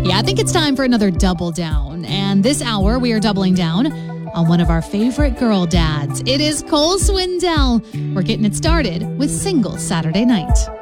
Yeah, I think it's time for another double down. And this hour, we are doubling down on one of our favorite girl dads. It is Cole Swindell. We're getting it started with Single Saturday Night.